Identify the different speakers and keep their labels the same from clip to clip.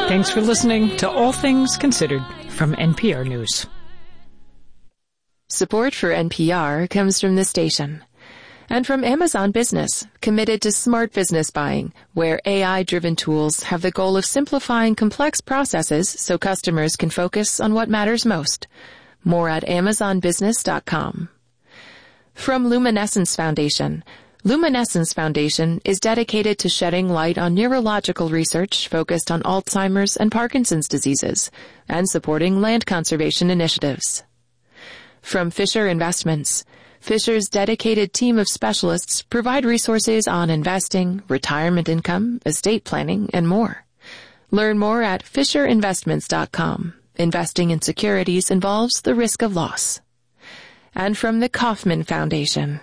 Speaker 1: Thanks for listening to All Things Considered from NPR News.
Speaker 2: Support for NPR comes from this station. And from Amazon Business, committed to smart business buying, where AI-driven tools have the goal of simplifying complex processes so customers can focus on what matters most. More at amazonbusiness.com. From Luminescence Foundation. Luminescence Foundation is dedicated to shedding light on neurological research focused on Alzheimer's and Parkinson's diseases and supporting land conservation initiatives. From Fisher Investments. Fisher's dedicated team of specialists provide resources on investing, retirement income, estate planning, and more. Learn more at FisherInvestments.com. Investing in securities involves the risk of loss. And from the Kauffman Foundation.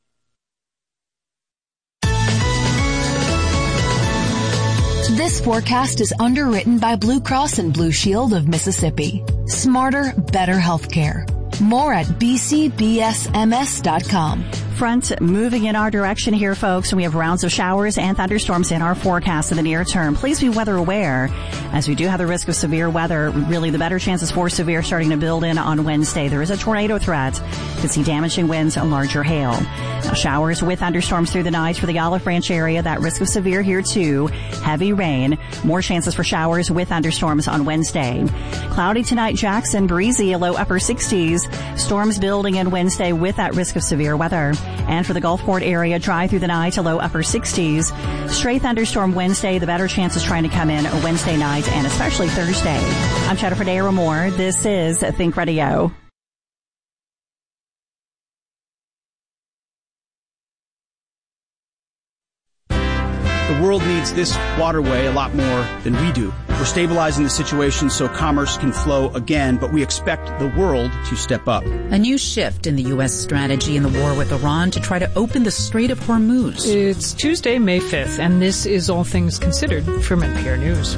Speaker 3: This forecast is underwritten by Blue Cross and Blue Shield of Mississippi. Smarter, better healthcare. More at bcbsms.com.
Speaker 4: Front moving in our direction here, folks, and we have rounds of showers and thunderstorms in our forecast in the near term. Please be weather aware, as we do have the risk of severe weather. Really, the better chances for severe starting to build in on Wednesday. There is a tornado threat. Could see damaging winds and larger hail. Now, showers with thunderstorms through the night for the Olive Branch area. That risk of severe here, too. Heavy rain. More chances for showers with thunderstorms on Wednesday. Cloudy tonight, Jackson. Breezy, a low upper 60s. Storms building in Wednesday with that risk of severe weather. And for the Gulfport area, dry through the night to low upper 60s. Straight thunderstorm Wednesday. The better chances trying to come in Wednesday night and especially Thursday. I'm Jennifer Dara Moore. This is Think Radio.
Speaker 5: The world needs this waterway a lot more than we do. We're stabilizing the situation so commerce can flow again, but we expect the world to step up.
Speaker 6: A new shift in the U.S. strategy in the war with Iran to try to open the Strait of Hormuz.
Speaker 1: It's Tuesday, May 5th, and this is All Things Considered from NPR News.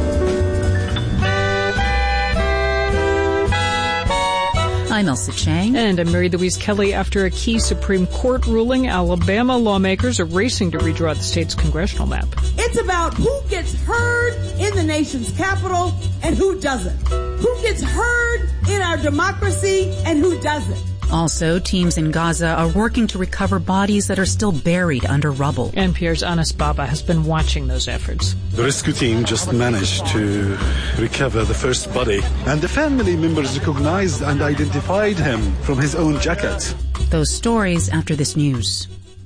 Speaker 6: I'm Elsa Chang.
Speaker 1: And I'm Mary Louise Kelly. After a key Supreme Court ruling, Alabama lawmakers are racing to redraw the state's congressional map.
Speaker 7: It's about who gets heard in the nation's capital and who doesn't. Who gets heard in our democracy and who doesn't.
Speaker 6: Also, teams in Gaza are working to recover bodies that are still buried under rubble.
Speaker 1: NPR's Anas Baba has been watching those efforts.
Speaker 8: The rescue team just managed to recover the first body, and the family members recognized and identified him from his own jacket.
Speaker 6: Those stories after this news.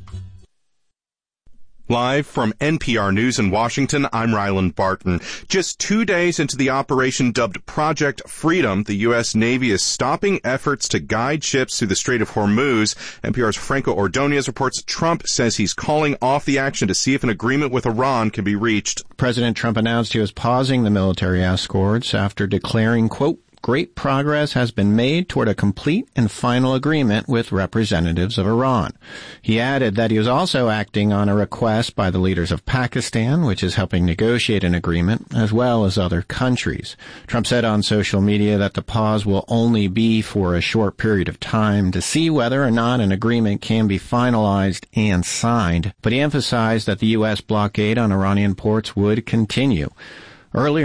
Speaker 9: Live from NPR News in Washington, I'm Ryland Barton. Just 2 days into the operation dubbed Project Freedom, the U.S. Navy is stopping efforts to guide ships through the Strait of Hormuz. NPR's Franco Ordonez reports Trump says he's calling off the action to see if an agreement with Iran can be reached.
Speaker 10: President Trump announced he was pausing the military escorts after declaring, quote, great progress has been made toward a complete and final agreement with representatives of Iran. He added that he was also acting on a request by the leaders of Pakistan, which is helping negotiate an agreement, as well as other countries. Trump said on social media that the pause will only be for a short period of time to see whether or not an agreement can be finalized and signed, but he emphasized that the U.S. blockade on Iranian ports would continue. Earlier